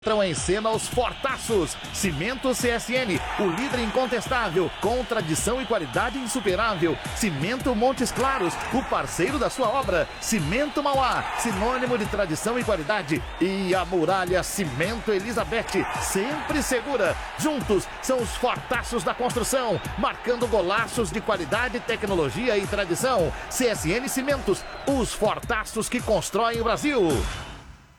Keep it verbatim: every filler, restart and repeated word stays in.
Entram em cena os Fortaços, Cimento C S N, o líder incontestável, com tradição e qualidade insuperável. Cimento Montes Claros, o parceiro da sua obra. Cimento Mauá, sinônimo de tradição e qualidade. E a Muralha Cimento Elizabeth, sempre segura. Juntos são os Fortaços da construção, marcando golaços de qualidade, tecnologia e tradição. C S N Cimentos, os Fortaços que constroem o Brasil.